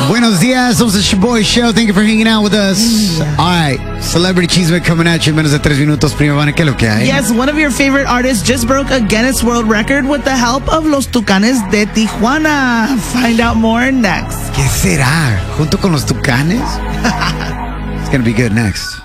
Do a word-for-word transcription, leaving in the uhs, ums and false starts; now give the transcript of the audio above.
Buenos dias. Somos the Shaboy Show. Thank you for hanging out with us. All right. Celebrity Chisme coming at you in menos de tres minutos. Prima Vane, ¿qué es lo que hay? Yes, one of your favorite artists just broke a Guinness World Record with the help of Los Tucanes de Tijuana. Find out more next. ¿Qué será? ¿Junto con los Tucanes? It's going to be good next.